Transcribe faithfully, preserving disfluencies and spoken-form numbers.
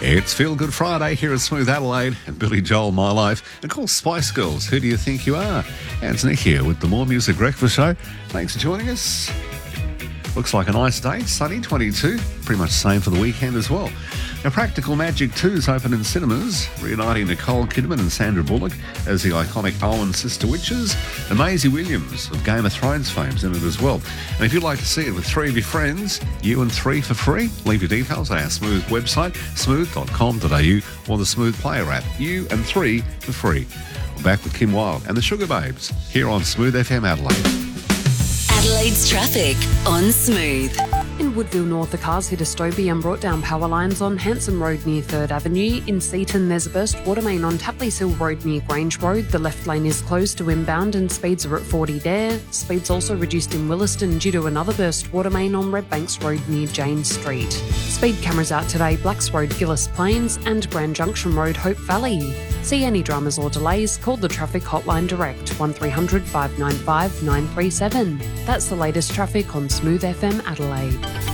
It's Feel Good Friday here at Smooth Adelaide and Billy Joel, My Life. And call Spice Girls, Who Do You Think You Are? And it's Nick here with the More Music Breakfast Show. Thanks for joining us. Looks like a nice day, sunny, twenty-two. Pretty much the same for the weekend as well. Now, Practical Magic two is open in cinemas, reuniting Nicole Kidman and Sandra Bullock as the iconic Owen sister witches, and Maisie Williams of Game of Thrones fame's in it as well. And if you'd like to see it with three of your friends, you and three for free, leave your details on our Smooth website, smooth dot com dot a u, or the Smooth Player app. You and three for free. We're back with Kim Wilde and the Sugar Babes here on Smooth F M Adelaide. Adelaide's traffic on Smooth. In Woodville North, the cars hit a Stobie and brought down power lines on Hanson Road near third Avenue. In Seaton, there's a burst water main on Tapley's Hill Road near Grange Road. The left lane is closed to inbound and speeds are at forty there. Speeds also reduced in Williston due to another burst water main on Redbanks Road near Jane Street. Speed cameras out today, Blacks Road, Gillis Plains and Grand Junction Road, Hope Valley. See any dramas or delays, call the traffic hotline direct, one three hundred, five nine five, nine three seven. That's the latest traffic on Smooth F M Adelaide.